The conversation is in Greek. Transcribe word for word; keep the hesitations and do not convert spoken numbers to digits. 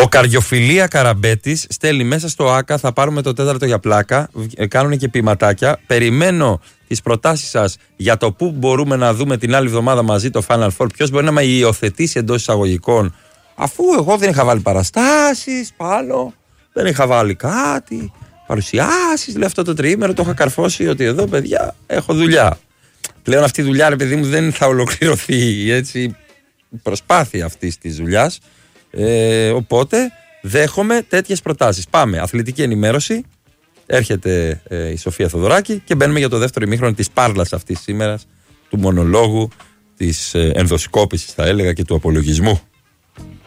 Ο Καριοφιλία Καραμπέτης στέλνει μέσα στο ΆΚΑ. Θα πάρουμε το τέταρτο για πλάκα. Κάνουν και ποιηματάκια. Περιμένω τις προτάσεις σας για το πού μπορούμε να δούμε την άλλη εβδομάδα μαζί το Final Four. Ποιος μπορεί να με υιοθετήσει εντός εισαγωγικών, αφού εγώ δεν είχα βάλει παραστάσεις πάνω, δεν είχα βάλει κάτι, παρουσιάσεις. Λέει αυτό το τριήμερο το είχα καρφώσει ότι εδώ, παιδιά, έχω δουλειά. Πλέον αυτή η δουλειά, ρε παιδί μου, δεν θα ολοκληρωθεί έτσι η προσπάθεια αυτής της δουλειάς. Ε, οπότε δέχομαι τέτοιες προτάσεις. Πάμε, αθλητική ενημέρωση. Έρχεται ε, η Σοφία Θοδωράκη και μπαίνουμε για το δεύτερο ημίχρονο της πάρλας αυτής σήμερα, του μονολόγου, της ε, ενδοσκόπησης θα έλεγα και του απολογισμού.